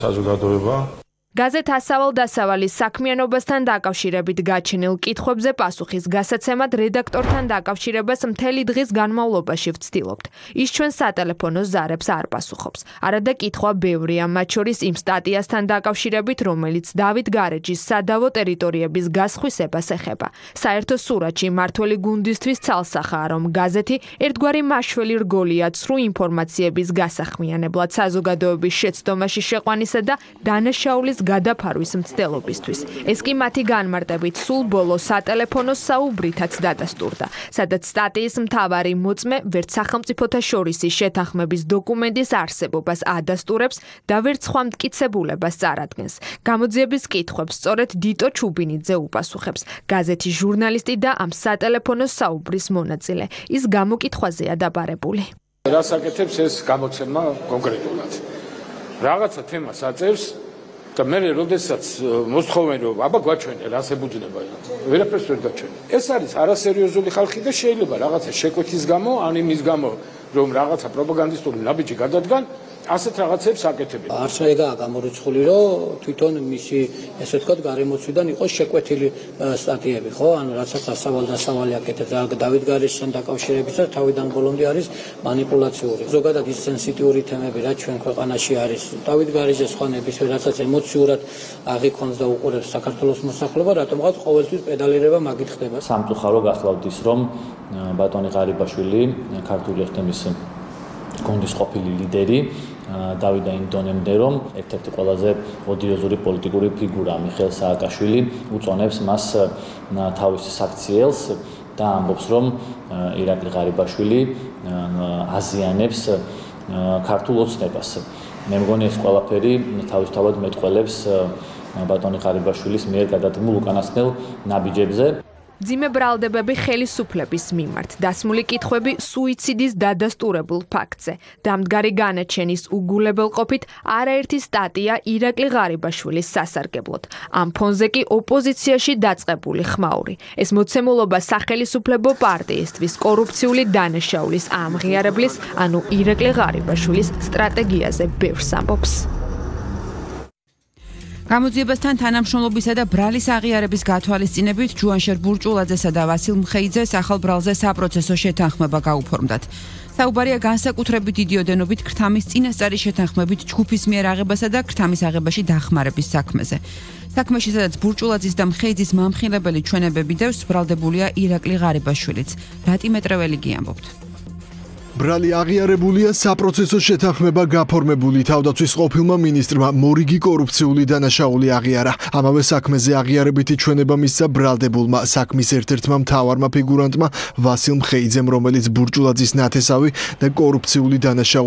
საზოგადოება გაზეთ ასავალ-დასავალის საქმიანობასთან დაკავშირებით გაჩენილ კითხვებზე პასუხის გასაცემად რედაქტორთან დაკავშირებას მთელი დღის განმავლობაში ვცდილობთ. ის ჩვენ სატელეფონო ზარებს არ პასუხობს. არადა კითხვა ბევრია, მათ შორის იმ სტატიასთან დაკავშირებით, რომელიც დავით გარეჯის სადავო ტერიტორიების გასხვისებას ეხება. საერთო სურათში მმართველი გუნდისთვის ცალსახაა, რომ გაზეთი ერთგვარი მაშველი რგოლია ცრუ ინფორმაციების გასახმიანებლად საზოგადოების შეცდომაში შეყვანისა და დანაშაულის გადაფარვის მცდელობისთვის. ეს კი მათი განმარტებით სულ ბოლო სატელეფონო საუბრითაც დადასტურდა, სადაც სტატიის მთავარი მოწმე ვერც სახელმწიფოთა შორისი შეთანხმების დოკუმენტის არსებობას ადასტურებს და ვერც სხვა მტკიცებულებას წარადგენს. გამოძიების კითხვებს სწორედ დიტო ჩუბინიძე უპასუხებს, გაზეთის ჟურნალისტი და ამ სატელეფონო საუბრის მონაწილე. ის გამოკითხვაზეა დაბარებული. რას აკეთებს ეს გამოცემა კონკრეტულად? რაღაცა თემას აწევს და მე როდესაც მოსთხოვენ რომ აბა გვაჩვენე რას ებუძნება, ვერაფერს ვერ გაჩვენე. ეს არის არასერიოზული ხალხი და შეიძლება რაღაცა შეკვეთის გამო, ან იმის გამო, რომ რაღაცა პროპაგანდისტული ნაბიჯი გადადგან, ასეთ რაღაცებს აკეთებენ. არც ეგაა გამორიცხული, რომ თვითონ მისი ესე ვთქვათ გარემოცვიდან იყოს შეკვეთილი სტატიები, ხო? ანუ რასაც ასავალ-დასავალი აკეთებს დავით გარეჯთან დაკავშირებისას თავიდან ბოლომდე არის მანიპულაციური. ზოგადად ის სენსიტიური თემები, რაც ჩვენ ქვეყანაში არის, დავით გარეჯის ხანების, რასაც ემოციურად აღიქონს და უყურებს საქართველოს მოსახლეობა, რატომღაც ყოველთვის პედალირება მაგით ხდება. სამწუხარო გახლავთ ის, რომ ბატონი ღარიბაშვილი ქართული ერთმის გუნდის ყოფილი ლიდერი დავიდა იმ დონემდე, რომ ერთ-ერთი ყველაზე ოდიოზური პოლიტიკური ფიგურა მიხეილ სააკაშვილი უწონებს მას თავის საქციელს და ამბობს, რომ ირაკლი ღარიბაშვილი აზიანებს ქართულ ოცნებას. მე მგონი ეს ყველაფერი თავისთავად მეტყველებს ბატონი ღარიბაშვილის მიერ გადადგმულ უკანასკნელ ნაბიჯებზე. ძიმე ბრალდებები ხელისუფლების მიმართ, დასმული კითხვები სუიციდის დადასტურებულ ფაქტზე, დამდგარი განაჩენის უგულებელყოფით არაერთი სტატია ირაკლი ღარიბაშვილის სასარგებლოდ. ამ ფონზე კი ოპოზიციაში დაწყებული ხმაური. ეს მოცემულობა სახელისუფლებო პარტიისთვის კორუფციული დანაშაულის ამღიარებლის, ანუ ირაკლი ღარიბაშვილის სტრატეგიაზე ბევრს ამბობს. გამოძიებასთან თანამშრომლობისა და ბრალის აღიარების გათვალისწინებით ჯუანშერ ბურჭულაძესა და ვასილ მხეიძეს ახალ ბრალზე საპროცესო შეთანხმება გაუფორმდათ. საუბარია განსაკუთრებით დიდი ოდენობით ქრთამის წინასწარი შეთანხმებით ჯგუფის მიერ აღებასა და ქრთამის აღებაში დახმარების საქმეზე. საქმეში, სადაც ბურჭულაძის და მხეიძის მამხილებელი ჩვენებები დევს, ბრალდებულია ირაკლი ღარიბაშვილიც. რატი მეტრეველი გიამბობთ. ბრალი აღიარებულია, საპროცესო შეთანხმება გაფორმებული, თავდაცვის ყოფილმა მინისტრმა მორიგი კორუფციული დანაშაული აღიარა. ამავე საქმეზე აღიარებითი ჩვენება მისცა ბრალდებულმა საქმის ერთ-ერთმა მთავარმა ფიგურანტმა ვასილ მხეიძემ, რომელიც ბურჭულაძის ნათესავი და კორუფციული დანაშაული